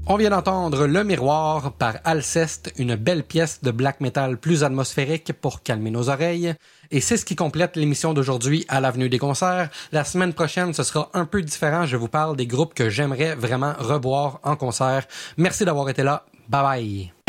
On vient d'entendre Le Miroir par Alceste, une belle pièce de black metal plus atmosphérique pour calmer nos oreilles. Et c'est ce qui complète l'émission d'aujourd'hui à l'Avenue des Concerts. La semaine prochaine, ce sera un peu différent. Je vous parle des groupes que j'aimerais vraiment revoir en concert. Merci d'avoir été là. Bye bye.